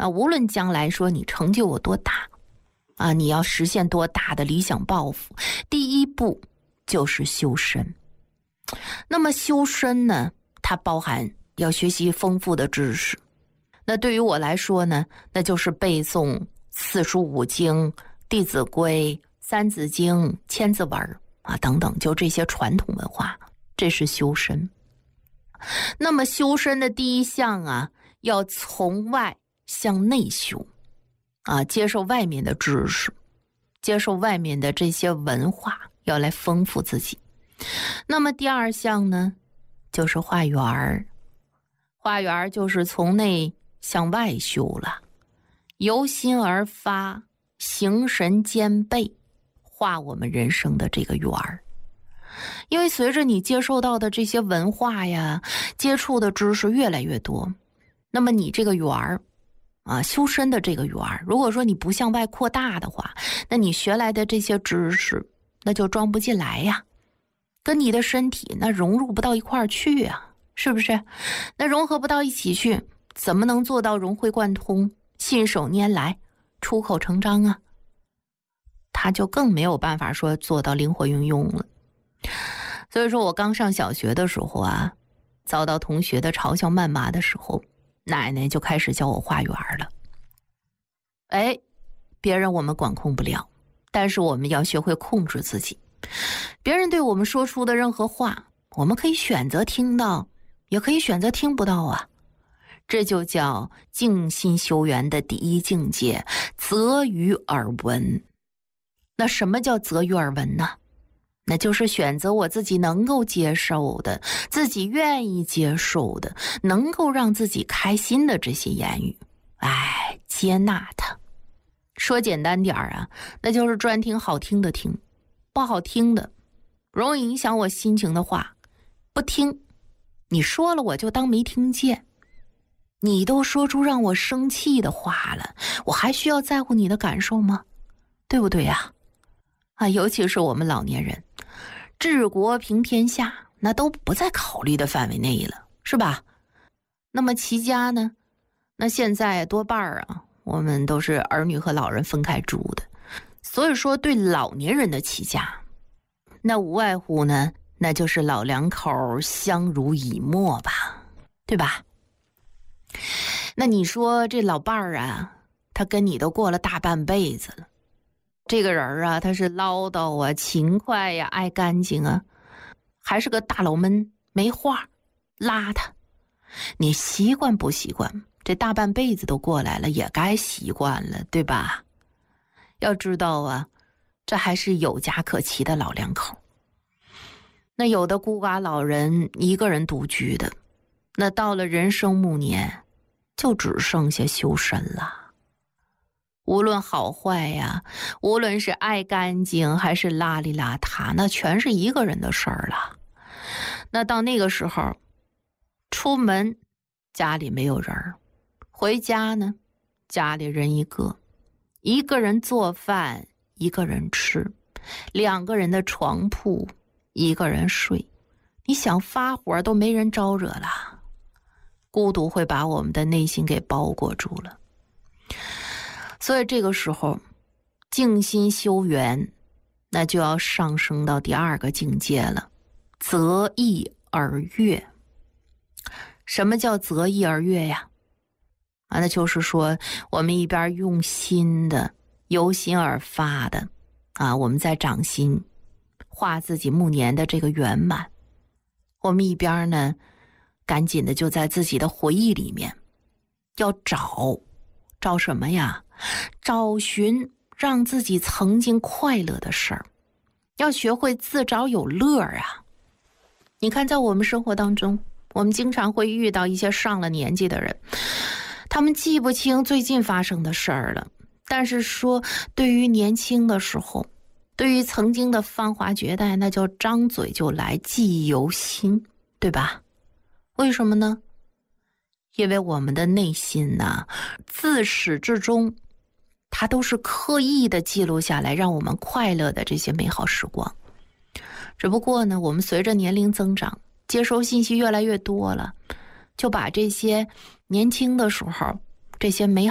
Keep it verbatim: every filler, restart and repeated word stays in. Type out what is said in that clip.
啊，无论将来说你成就有多大啊，你要实现多大的理想抱负，第一步就是修身。那么修身呢，它包含要学习丰富的知识。那对于我来说呢，那就是背诵四书五经、弟子规、三字经、千字文啊等等，就这些传统文化，这是修身。那么修身的第一项啊，要从外向内修啊，接受外面的知识，接受外面的这些文化，要来丰富自己。那么第二项呢，就是化缘儿。化缘儿就是从内向外修了，由心而发，形神兼备，化我们人生的这个缘儿。因为随着你接受到的这些文化呀，接触的知识越来越多，那么你这个缘儿啊，修身的这个缘儿，如果说你不向外扩大的话，那你学来的这些知识那就装不进来呀，跟你的身体那融入不到一块儿去啊，是不是？那融合不到一起去，怎么能做到融会贯通、信手拈来、出口成章啊？他就更没有办法说做到灵活运用了。所以说我刚上小学的时候啊，遭到同学的嘲笑谩骂的时候，奶奶就开始教我化缘了。哎，别人我们管控不了，但是我们要学会控制自己。别人对我们说出的任何话，我们可以选择听到，也可以选择听不到啊。这就叫静心修缘的第一境界，择于耳闻。那什么叫择于耳闻呢？那就是选择我自己能够接受的，自己愿意接受的，能够让自己开心的这些言语，哎，接纳它。说简单点啊，那就是专听好听的听，不好听的，容易影响我心情的话，不听。你说了我就当没听见。你都说出让我生气的话了，我还需要在乎你的感受吗？对不对呀？啊，尤其是我们老年人，治国平天下那都不在考虑的范围内了，是吧？那么齐家呢，那现在多半啊，我们都是儿女和老人分开住的，所以说对老年人的齐家，那无外乎呢，那就是老两口相濡以沫吧，对吧？那你说这老伴儿啊，他跟你都过了大半辈子了，这个人啊，他是唠叨啊、勤快呀、爱干净啊，还是个大老闷、没话、邋遢。你习惯不习惯？这大半辈子都过来了，也该习惯了，对吧？要知道啊，这还是有家可齐的老两口。那有的孤寡老人一个人独居的，那到了人生暮年，就只剩下修身了。无论好坏呀，无论是爱干净还是邋里邋遢，那全是一个人的事儿了。那到那个时候，出门家里没有人，回家呢家里人一个，一个人做饭一个人吃，两个人的床铺一个人睡，你想发火都没人招惹了。孤独会把我们的内心给包裹住了。所以这个时候静心修缘，那就要上升到第二个境界了，择意而悦。什么叫择意而悦呀？啊，那就是说我们一边用心的由心而发的啊，我们在掌心画自己暮年的这个圆满，我们一边呢赶紧的就在自己的回忆里面要找找什么呀？找寻让自己曾经快乐的事儿，要学会自找有乐啊。你看在我们生活当中，我们经常会遇到一些上了年纪的人，他们记不清最近发生的事儿了，但是说对于年轻的时候，对于曾经的芳华绝代，那叫张嘴就来，记忆犹新，对吧？为什么呢？因为我们的内心呢，自始至终它都是刻意的记录下来让我们快乐的这些美好时光。只不过呢，我们随着年龄增长，接收信息越来越多了，就把这些年轻的时候这些美好